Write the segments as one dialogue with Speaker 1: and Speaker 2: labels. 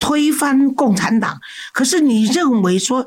Speaker 1: 推翻共产党。可是你认为说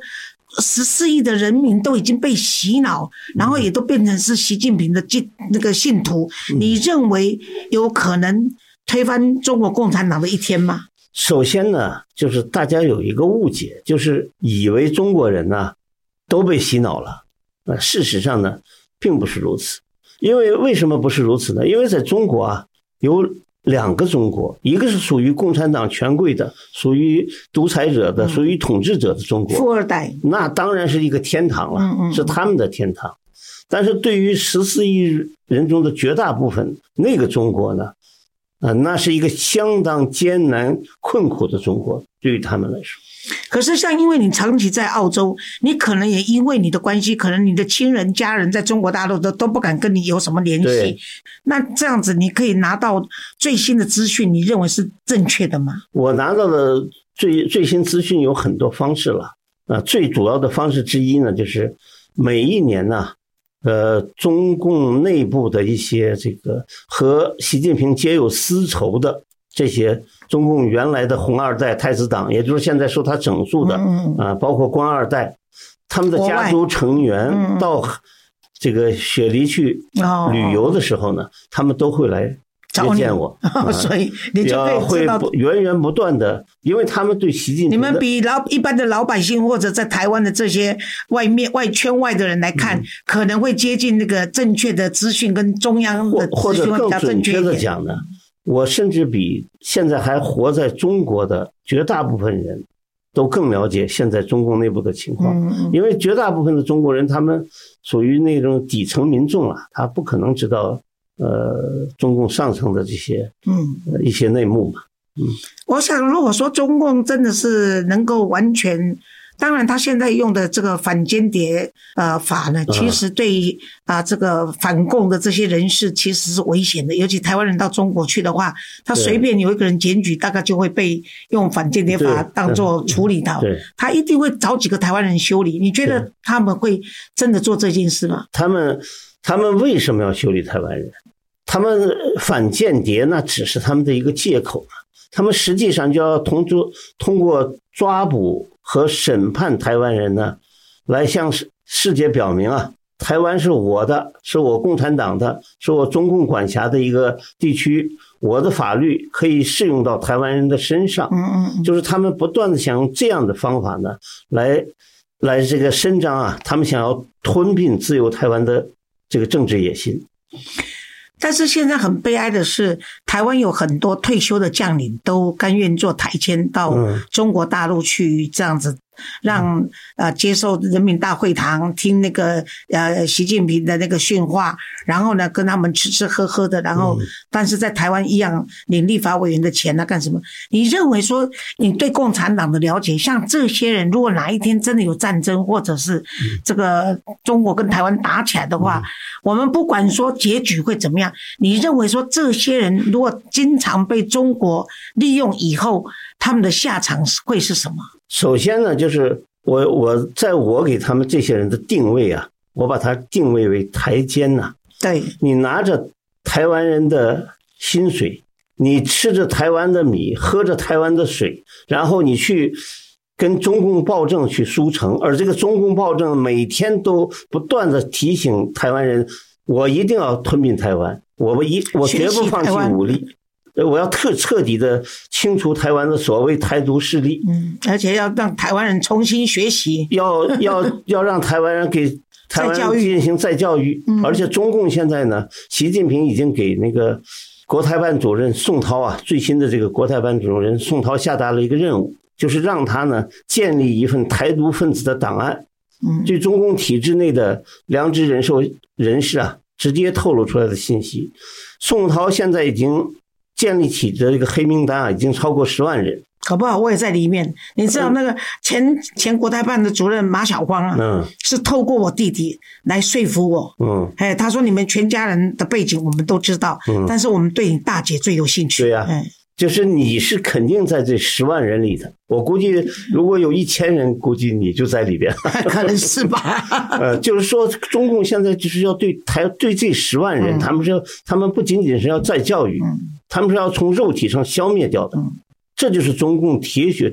Speaker 1: 14亿的人民都已经被洗脑，然后也都变成是习近平的那个信徒，你认为有可能推翻中国共产党的一天吗？
Speaker 2: 首先呢，就是大家有一个误解，就是以为中国人呢都被洗脑了。事实上呢，并不是如此。因为为什么不是如此呢？因为在中国啊，有2个中国，一个是属于共产党权贵的，属于独裁者的，属于统治者的中国，
Speaker 1: 富二代，
Speaker 2: 那当然是一个天堂了，是他们的天堂。但是对于14亿人中的绝大部分，那个中国呢，那是一个相当艰难困苦的中国，对于他们来说。
Speaker 1: 可是像因为你长期在澳洲，你可能也因为你的关系，可能你的亲人家人在中国大陆都不敢跟你有什么联系，那这样子你可以拿到最新的资讯，你认为是正确的吗？
Speaker 2: 我拿到的最新资讯有很多方式了，最主要的方式之一呢，就是每一年呢，中共内部的一些这个和习近平皆有私仇的这些中共原来的红二代太子党，也就是现在受他整肃的包括官二代，他们的家族成员到这个雪梨去旅游的时候呢，他们都会来接见我，
Speaker 1: 所以你就可以知道
Speaker 2: 源源不断的，因为他们对习近平，
Speaker 1: 你们比一般的老百姓或者在台湾的这些外圈外的人来看，可能会接近那个正确的资讯跟中央的资讯会比较正确一点。或者更准确的讲呢，
Speaker 2: 我甚至比现在还活在中国的绝大部分人都更了解现在中共内部的情况，因为绝大部分的中国人他们属于那种底层民众啊，他不可能知道中共上层的这些一些内幕嘛。
Speaker 1: 我想如果说中共真的是能够完全，当然他现在用的这个反间谍法呢，其实对于这个反共的这些人士其实是危险的，尤其台湾人到中国去的话，他随便有一个人检举，大概就会被用反间谍法当作处理到，他一定会找几个台湾人修理。你觉得他们会真的做这件事吗？
Speaker 2: 他们为什么要修理台湾人？他们反间谍那只是他们的一个借口，他们实际上就要通过抓捕和审判台湾人呢，来向世界表明啊，台湾是我的，是我共产党的，是我中共管辖的一个地区，我的法律可以适用到台湾人的身上。就是他们不断的想用这样的方法呢，来这个伸张啊，他们想要吞并自由台湾的这个政治野心。
Speaker 1: 但是现在很悲哀的是，台湾有很多退休的将领都甘愿做台迁到中国大陆去，这样子让接受人民大会堂听那个习近平的那个训话，然后呢跟他们吃吃喝喝的，然后但是在台湾一样领立法委员的钱干什么？你认为说你对共产党的了解，像这些人如果哪一天真的有战争，或者是这个中国跟台湾打起来的话，我们不管说结局会怎么样，你认为说这些人如果经常被中国利用以后，他们的下场会是什么？
Speaker 2: 首先呢，就是我给他们这些人的定位啊，我把它定位为台奸呐。
Speaker 1: 对，
Speaker 2: 你拿着台湾人的薪水，你吃着台湾的米，喝着台湾的水，然后你去跟中共暴政去输诚，而这个中共暴政每天都不断的提醒台湾人，我一定要吞并台湾，我绝不放弃武力。我要彻底的清除台湾的所谓台独势力，
Speaker 1: 而且要让台湾人重新学习，
Speaker 2: 要让台湾人给台湾人进行再教育，而且中共现在呢，习近平已经给那个国台办主任宋涛啊，最新的这个国台办主任宋涛下达了一个任务，就是让他呢建立一份台独分子的档案，对中共体制内的良知人士啊，直接透露出来的信息。宋涛现在已经建立起的这个黑名单啊，已经超过10万人，
Speaker 1: 搞不好我也在里面。你知道那个前国台办的主任马晓光啊，是透过我弟弟来说服我。他说你们全家人的背景我们都知道，但是我们对你大姐最有兴趣。
Speaker 2: 对啊，就是你是肯定在这10万人里的，我估计如果有1000人，估计你就在里边，
Speaker 1: 可能是吧。
Speaker 2: 就是说中共现在就是要对这10万人，他们不仅仅是要再教育，他们是要从肉体上消灭掉的。这就是中共铁血